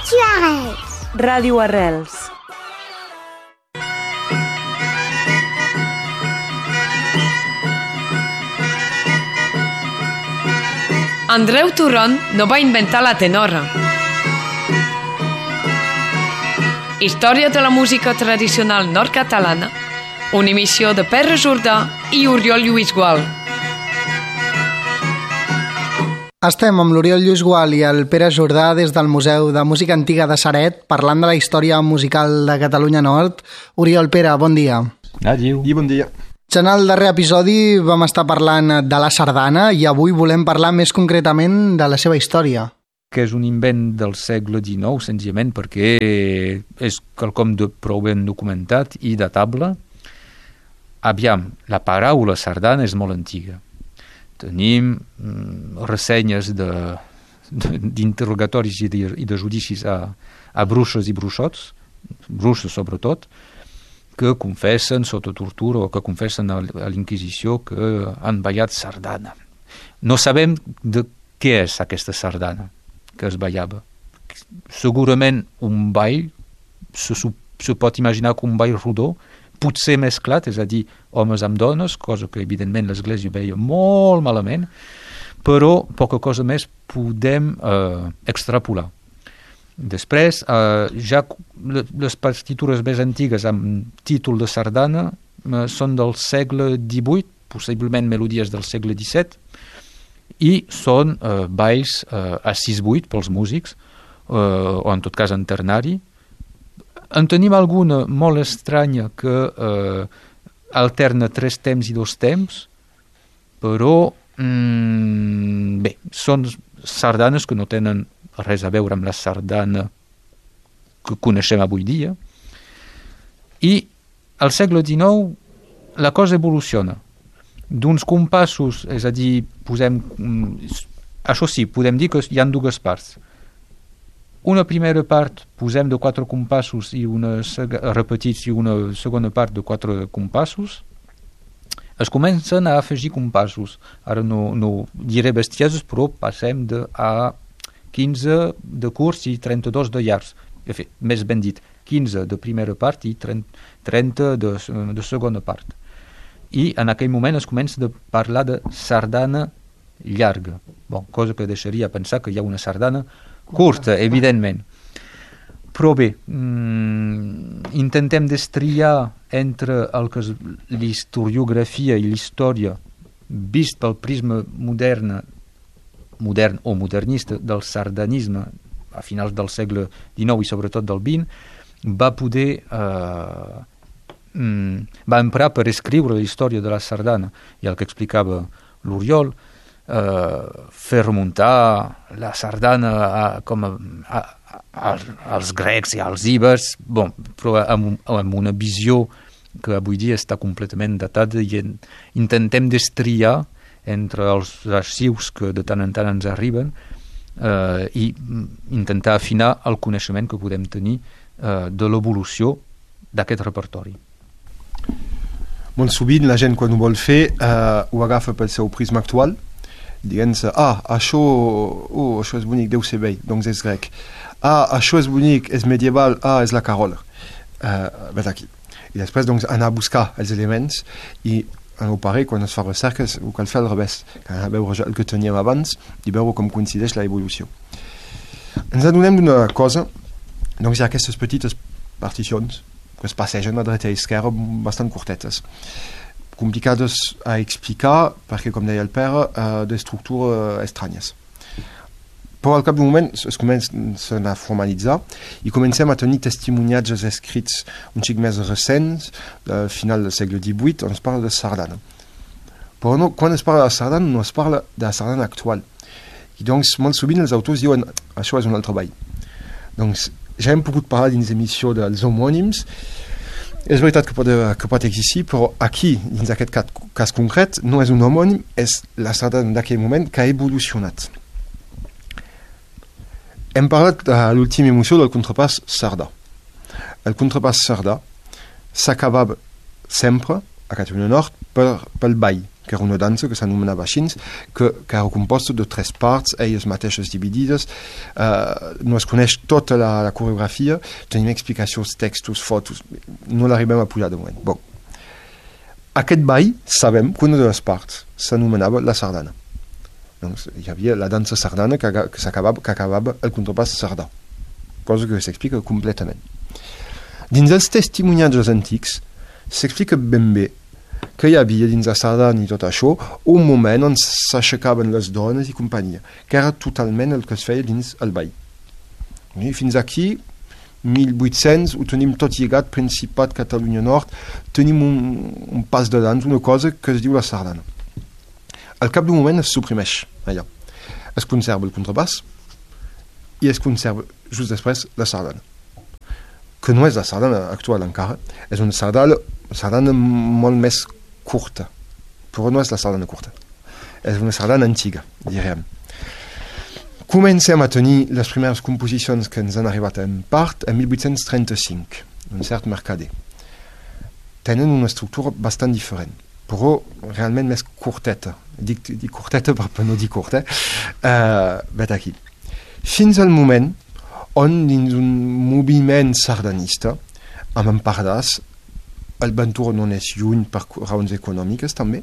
Ràdio Arrels. Ràdio Arrels. Andreu Turon no va inventar la tenora. Història de la música tradicional nord-catalana, una emissió de Pere Jordà i Oriol Lluís Gual. Estem amb l'Oriol Lluís Gual i el Pere Jordà des del Museu de Música Antiga de Ceret parlant de la història musical de Catalunya Nord. Oriol, Pere, bon dia. Adéu. I bon dia. En el darrer episodi vam estar parlant de la sardana i avui volem parlar més concretament de la seva història. Que és un invent del segle XIX, senzillament perquè és quelcom de prou ben documentat i datable. Aviam, la paraula sardana és molt antiga. Tenim ressenyes d'interrogatoris i de judicis a bruixes i bruixots, bruixes sobretot, que confessen sota tortura o que confessen a l'Inquisició que han ballat sardana. No sabem de què és aquesta sardana que es ballava. Segurament un ball, se pot imaginar que un ball rodó, potser mesclat, és a dir, homes amb dones, cosa que evidentment l'Església veia molt malament, però poca cosa més podem extrapolar. Després, ja les partitures més antigues amb títol de sardana són del segle XVIII, possiblement melodies del segle XVII, i són balls a 6/8 pels músics, o en tot cas en ternari. En tenim alguna molt estranya que alterna 3 temps i 2 temps, però bé, són sardanes que no tenen res a veure amb la sardana que coneixem avui dia. I al segle XIX la cosa evoluciona. D'uns compassos, és a dir, això sí, podem dir que hi ha 2 parts. Una primera part posem de 4 compassos i repetits i una segona part de 4 compassos. Es comencen a afegir compassos. Ara no diré bestieses, però passem a 15 de curts i 32 de llargs. De fet, més ben dit, 15 de primera part i 30 de segona part. I en aquell moment es comença a parlar de sardana llarga. Cosa que deixaria pensar que hi ha una sardana curta, evidentment. Però bé, intentem destriar entre el que és l'historiografia i la història vist pel prisma modern o modernista del sardanisme a finals del segle XIX i sobretot del XX, va emprar per escriure la història de la sardana i el que explicava l'Oriol, fer remuntar la sardana als grecs i als ibers, però amb una visió que avui dia està completament datada i intentem destriar entre els arxius que de tant en tant ens arriben i intentar afinar el coneixement que podem tenir de l'evolució d'aquest repertori. Molt sovint la gent quan ho vol fer ho agafa pel seu prisma actual, dient-se, això és bonic, deu ser vell, doncs és grec. Això és bonic, és medieval, és la Carola. Ves aquí. I després doncs anar a buscar els elements i al meu pare, quan es fa recerques, ho cal fer al revés, cal veure el que teníem abans i veure com coincideix l'evolució. Ens adonem d'una cosa, doncs hi ha aquestes petites particions que es passegen a dreta i esquerra bastant curtetes, complicades a explicar perquè, com deia el Pere, d'estructures estranyes. Però al cap d'un moment es comencen a formalitzar i comencem a tenir testimoniatges escrits un xic més recents, al final del segle XVIII, on es parla de sardana. Però no, quan es parla de sardana no es parla de la sardana actual. I doncs molt sovint els autors diuen això és un altre ball. Doncs ja hem pogut parlar dins l'emissió dels homònims. És veritat que pot existir, però aquí, dins aquest cas concret, no és un homònim, és la sardana d'aquell moment que ha evolucionat. Hem parlat a l'última emissió del contrapàs sardà. El contrapàs sardà s'acabava sempre, a Catalunya Nord, pel ball, que era una dansa que s'anomenava així, que era composta de 3 parts, elles mateixes dividides, no es coneix tota la coreografia, tenim explicacions, textos, fotos, no l'arribem a pujar de moment. Bon. Aquest ball, sabem que una de les parts s'anomenava la sardana. Doncs hi havia la dansa sardana que acabava el contrapàs sardà, cosa que s'explica completament. Dins els testimoniatges antics s'explica ben bé que hi havia dins la sardana i tot això un moment on s'aixecaven les dones i companyia, que era totalment el que es feia dins el ball. I fins aquí, 1800, ho tenim tot lligat, Principat, Catalunya Nord, tenim un pas de dansa, una cosa que es diu la sardana. Al cap d'un moment es suprimeix allò. Es conserva el contrapàs i es conserva just després la sardana. Que no és la sardana actual encara, és una sardana molt més curta, però no és la sardana curta. És una sardana antiga, diríem. Comencem a tenir les primeres composicions que ens han arribat en part en 1835, un cert Mercader. Tenen una estructura bastant diferent, però realment més curteta. Dic curteta per no dir curta. Vet aquí. Fins al moment on dins un moviment sardanista, amb en Pardàs, el Ventura no és lluny per raons econòmiques també,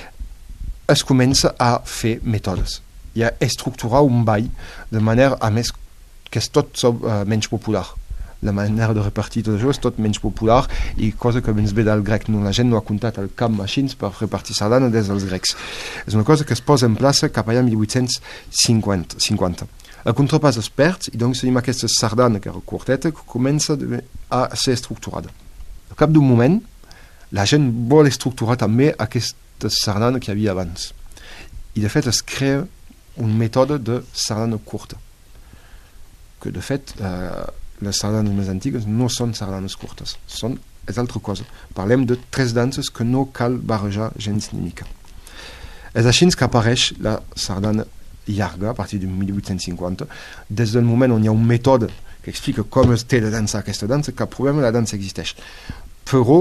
es comença a fer mètodes i a estructurar un ball de manera, a més, que és tot menys popular. La manera de repartir tot això és tot menys popular i cosa que ens ve del grec. No, la gent no ha comptat el camp així per repartir sardana des dels grecs. És una cosa que es posa en plaça cap allà 1850. El contrapàs es perd i doncs tenim aquesta sardana que era curteta que comença a ser estructurada. Al cap d'un moment, la gent vol estructurar també aquesta sardana que hi havia abans. I de fet es crea un mètode de sardana curta. Que de fet les sardanes més antigues no són sardanes curtes, és altra cosa. Parlem de 3 danses que no cal barrejar gens ni mica. És així que apareix la sardana llarga a partir de 1850, des del moment on hi ha un mètode que explica com es té de dansar aquesta dansa, cap problema, la dansa existeix. Però,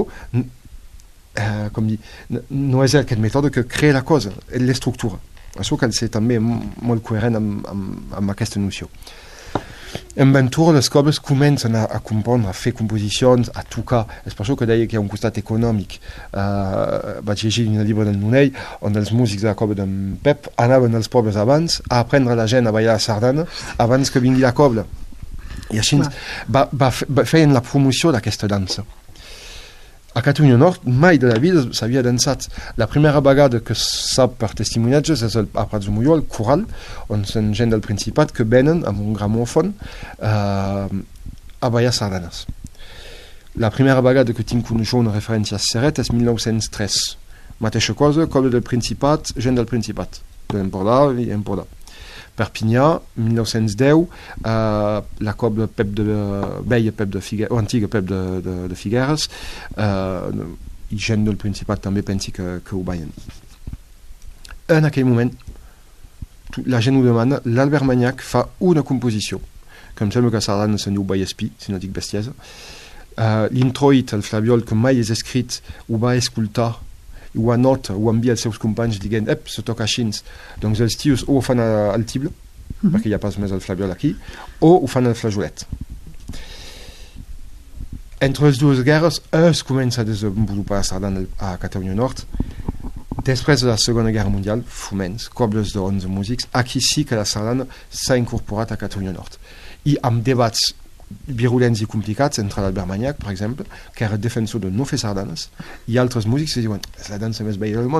com dir, no és aquest mètode que crea la cosa, és l'estructura. Això cal ser també molt coherent amb aquesta noció. En Ventura les cobles comencen a compondre, a fer composicions, a tocar. És per això que deia que hi ha un costat econòmic. Vaig llegir en el llibre del Nonell on els músics de la cobla d'en Pep anaven als pobles abans a aprendre la gent a ballar la sardana abans que vingui la cobla. I així feien la promoció d'aquesta dansa. A Catalunya Nord mai de la vida s'havia dansat. La primera vegada que sap per testimoniatges és a Prats de Molló, al Corral, on són gent del Principat que venen amb un gramòfon a ballar sardanes. La primera vegada que tinc una referència a Serret és 1903. Mateixa cosa, cobla del Principat, gent del Principat, de l'Empordà i Empordà. Perpinyà, 1910, la cobla Pep veia Pep de Figueres, o antiga Pep de Figueres, i gent del Principat també pensi que ho veien. En aquell moment, la gent ho demana, l'Albert Magnac fa una composició, que em sembla que a sardana se'n diu Vallespí, si no dic bestiesa. L'introit, el Flabiol, que mai és escrit, ho va escoltar, ho anota, ho envia als seus companys dient se toca així. Doncs els tios o ho fan al tible, perquè hi ha pas més el Flabiol aquí, o ho fan al flajolet. Entre les dues guerres es comença a desenvolupar la sardana a Catalunya Nord. Després de la Segona Guerra Mundial, foments, cobles de 11 músics, aquí sí que la sardana s'ha incorporat a Catalunya Nord. I amb debats virulents i complicats entre l'Albert Magnac, per exemple, que era defensor de no fer sardanes, i altres músics que diuen és la dansa més bella del món.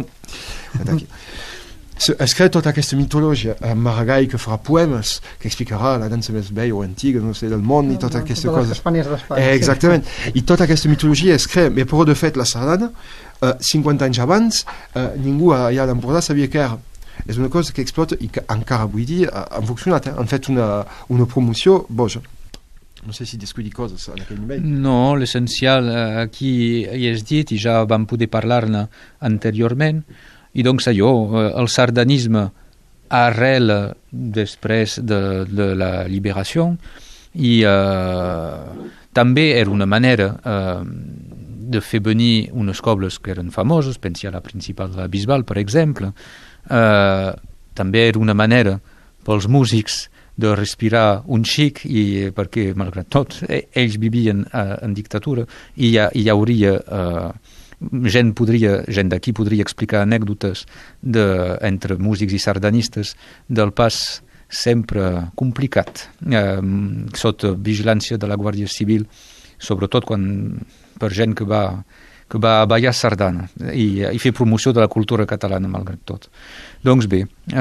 Es crea tota aquesta mitologia. Maragall que farà poemes que explicarà la dansa més bella o antiga, no sé, del món i tota aquesta cosa. Exactament. I tota aquesta mitologia es crea, però de fet la sardana 50 anys abans ningú allà a l'Empordà sabia què era. És una cosa que explota i que encara avui dia ha funcionat. Han fet una promoció boja. No sé si discutir coses a aquell nivell. No, l'essencial aquí hi és dit i ja vam poder parlar-ne anteriorment. I doncs allò, el sardanisme arrela després de la liberació i també era una manera de fer venir unes cobles que eren famoses, pensi a la principal de la Bisbal, per exemple. També era una manera pels músics de respirar un xic, i perquè, malgrat tot, ells vivien en dictadura, i hi hauria... gent d'aquí podria explicar anècdotes entre músics i sardanistes del pas sempre complicat sota vigilància de la Guàrdia Civil, sobretot per gent que va ballar sardana i fer promoció de la cultura catalana, malgrat tot. Doncs bé,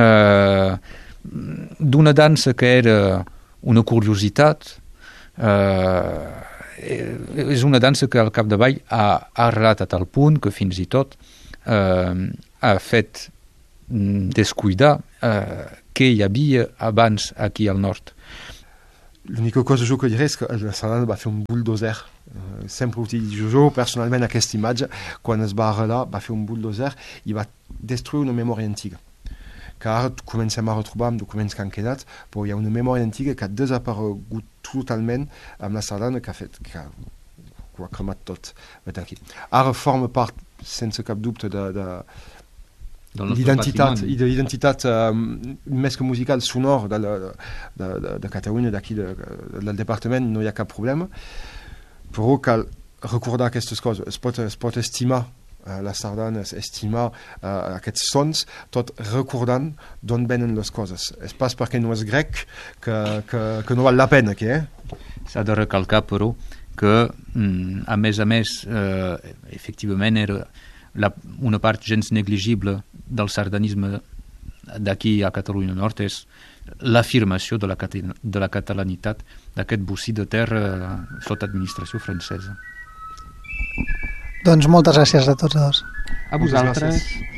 d'una dansa que era una curiositat, és una dansa que al capdavall ha arrelat a tal punt que fins i tot ha fet descuidar què hi havia abans aquí al nord. L'única cosa que diré és que la sardana va fer un bulldozer. Sempre utilitzo jo personalment aquesta imatge. Quan es va arrelar, va fer un bulldozer i va destruir una memòria antiga. Que ara comencem a retrobar amb documents que han quedat, però hi ha una memòria antiga que ha desaparegut totalment amb la sardana, que ho ha cremat tot. Ara forma part, sense cap dubte, de l'identitat més que musical, sonor de Catalunya, d'aquí del departament, no hi ha cap problema, però cal recordar aquestes coses. Es pot estimar la sardana, estimar aquests sons, tot recordant d'on venen les coses. És pas perquè no és grec que no val la pena aquí, S'ha de recalcar, però, que a més, efectivament era una part gens negligible del sardanisme d'aquí a Catalunya Nord és l'afirmació de la catalanitat d'aquest bocí de terra sota administració francesa. Doncs moltes gràcies a tots dos. A vosaltres.